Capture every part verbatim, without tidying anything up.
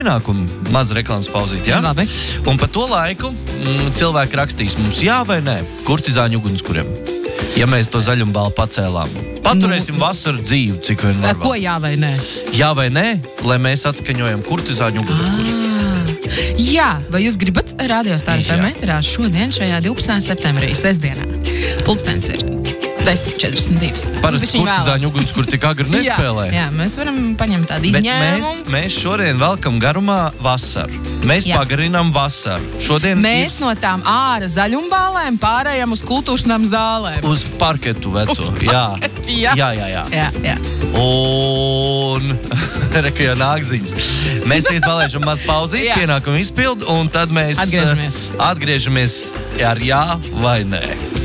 pienākumu maza reklāmas pauzīt, jā? Labi. Un pa to laiku m, cilvēki rakstīs mums jā vai nē, kurtizāņu ugunskuriem. Ja mēs to zaļumbalvu pacēlām. Paturēsim nu, vasaru dzīvu, cik vien var. Ko jā vai nē? Jā vai nē, lai mēs atskaņojam kurtizāņu ugunskuru. Jā, vai jūs gribat Radio Star F M ēterā šodien šajā divpadsmitā septembrī, sestdienā? Pulkstens ir desmit četrdesmit divi. Parasti kurtizāņu ugunskuru tik agri nespēlē. Jā, jā, mēs varam paņemt tādu izņēmumu. Bet mēs, mēs šodien velkam garumā vasaru. Mēs jā. pagarinām vasaru. Šodien mēs ir... no tām āra zaļumbālēm pārējām uz kultūršnām zālēm. Uz parketu veco. Uz parketu, jā. Jā, jā, jā. jā, jā. Un... Reka jau nāk ziņas. Mēs tagad palaižam maz pauzīt, pienākumu izpildu, un tad mēs... Atgriežamies. Atgriežamies ar jā vai nē.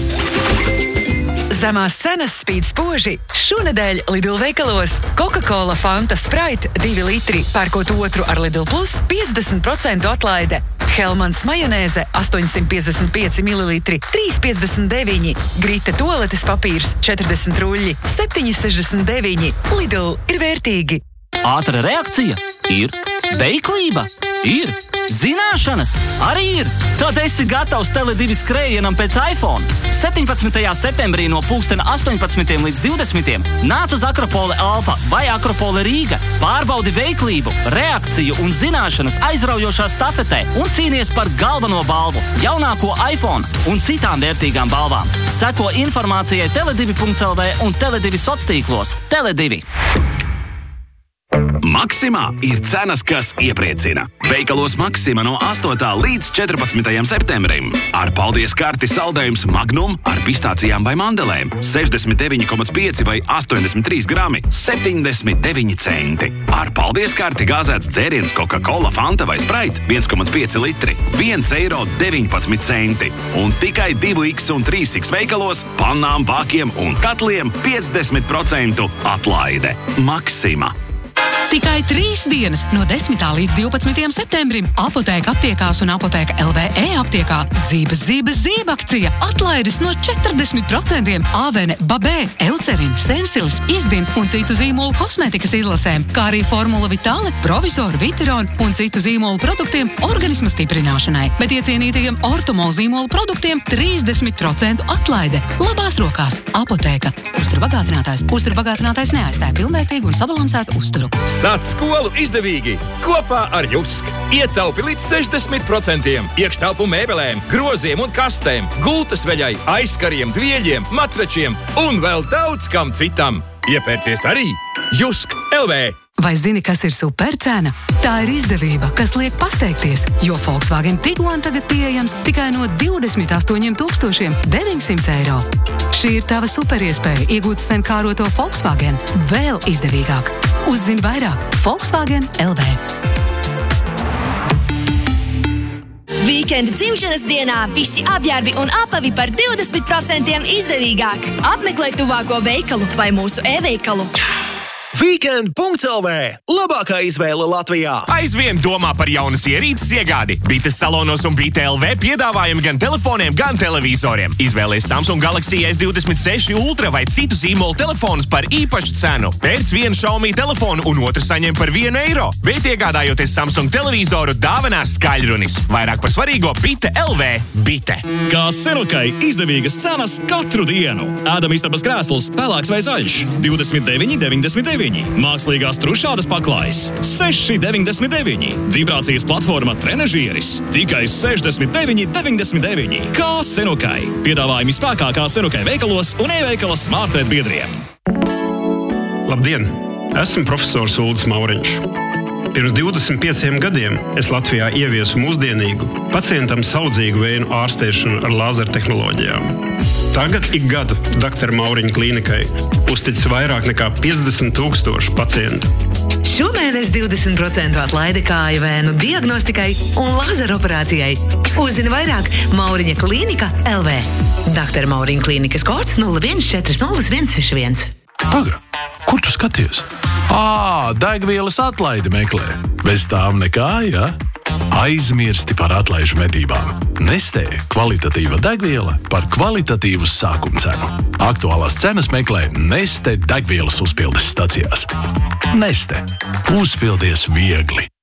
Zemās cenas spīd spoži. Šonedēļ Lidl veikalos Coca-Cola Fanta Sprite divi litri, pērkot otru ar Lidl Plus piecdesmit procentu atlaide. Helmans majonēze astoņsimt piecdesmit pieci mililitri, trīs piecdesmit deviņi. Grita toaletes papīrs četrdesmit ruļļi, septiņi sešdesmit deviņi. Lidl ir vērtīgi. Ātra reakcija ir. Veiklība ir. Zināšanas arī ir. Tad esi gatavs Tele divi skrējienam pēc iPhone. septiņpadsmitajā septembrī no pulkstena astoņpadsmitiem līdz divdesmitiem nāc uz Akropole Alfa vai Akropole Rīga. Pārbaudi veiklību, reakciju un zināšanas aizraujošā stafetē un cīnies par galveno balvu, jaunāko iPhone un citām vērtīgām balvām. Seko informācijai tele divi punkts el vē un Tele divi soctīklos. Tele divi. Maksimā ir cenas, kas iepriecina. Veikalos Maksima no astotā līdz četrpadsmitajam septembrim. Ar paldies karti saldējums Magnum ar pistācijām vai mandelēm. sešdesmit deviņi komats pieci vai astoņdesmit trīs grami, septiņdesmit deviņi centi. Ar paldies karti gāzēts dzēriens Coca-Cola Fanta vai Sprite viens komats pieci litri, viens eiro deviņpadsmit centi. Un tikai divi iks un trīs iks veikalos pannām, vākiem un katliem piecdesmit procentu atlaide. Maksima. Tikai trīs dienas no desmitā līdz divpadsmitajam septembrim Apotēka aptiekās un Apotēka el vē e-aptiekā Zības, zības, zība akcija. Atlaides no četrdesmit procentiem Avene, Babē, Eucerin, Sensilis, Izdin un citu zīmolu kosmētikas izlasēm, kā arī Formula Vitale, Provisoru, Viteron un citu zīmolu produktiem organisma stiprināšanai. Bet iecienītajiem Ortomol zīmolu produktiem trīsdesmit procentu atlaide. Labās rokās Apotēka. Uzturbagātinātājs. Uzturbagātinātājs neaizstāja pilnvērtīgu un sabalansētu uzturu. Sāc skolu izdevīgi! Kopā ar Jusk! Ietaupi līdz sešdesmit procentiem! Iekštelpu mēbelēm, groziem un kastēm, gultas veļai, aizkariem, dvieļiem, matračiem un vēl daudz kam citam! Iepērcies arī Jusk el vē! Vai zini, kas ir supercena? Tā ir izdevība, kas liek pasteikties, jo Volkswagen Tiguan tagad pieejams tikai no divdesmit astoņiem tūkstošiem deviņsimt eiro. Šī ir tava superiespēja iegūt sen kāroto Volkswagen vēl izdevīgāk. Uzzini vairāk Volkswagen el vē. Vīkenda dzimšanas dienā visi apģērbi un apavi par divdesmit procentiem izdevīgāk. Apmeklē tuvāko veikalu vai mūsu e-veikalu. Weekend punkts el vē. Labākā izvēle Latvijā. Aizvien domā par jaunas ierīces iegādi. Bites salonos un Bite el vē piedāvājumi gan telefoniem, gan televizoriem. Izvēlies Samsung Galaxy es divdesmit seši Ultra vai citu zīmolu telefonus par īpašu cenu. Pērc vienu Xiaomi telefonu un otru saņem par vienu eiro. Bet iegādājoties Samsung televizoru, dāvinās skaļrunis. Vairāk par svarīgo Bite el vē. Bite. Kā Senukai izdevīgas cenas katru dienu. Ēdamistabas krēsls, pelēks vai zaļš. divdesmit deviņi deviņdesmit deviņi. Mākslīgās trušādas paklājas seši deviņdesmit deviņi. Vibrācijas platforma Trenežieris tikai sešdesmit deviņi deviņdesmit deviņi. Kā Senukai. Piedāvājumi spēkā kā Senukai veikalos un e-veikala smartēt biedriem. Labdien! Esmu profesors Uldis Mauriņš. Pirms divdesmit pieciem gadiem es Latvijā ieviesu mūsdienīgu, pacientam saudzīgu vēju ārstēšanu ar lāzertehnoloģijām. Tagad ik gadu doktora Mauriņa klīnikai uztic vairāk nekā piecdesmit tūkstoši pacientu. Šomēnes divdesmit procentu atlaide kāju vēnu diagnostikai un lāzeroperācijai. Uzzini vairāk Mauriņa klīnika el vē. doktora Mauriņa klīnikas kods nulle viens četri nulle viens seši viens. Paga, kur tu skaties? Ā, degvielas atlaidi meklē. Bez tām nekā, ja? Aizmirsti par atlaižu medībām. Nestē kvalitatīva degviela par kvalitatīvu sākumcenu. Aktuālās cenas meklē Neste degvielas uzpildes stacijās. Neste. Uzpildies viegli.